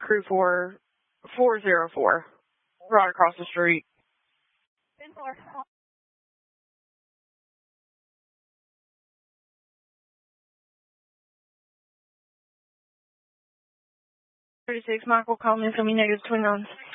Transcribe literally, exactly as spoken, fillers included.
crew four, four zero four, right across the street. ten four. thirty-six, Michael, call me, send me negative twenty-nine.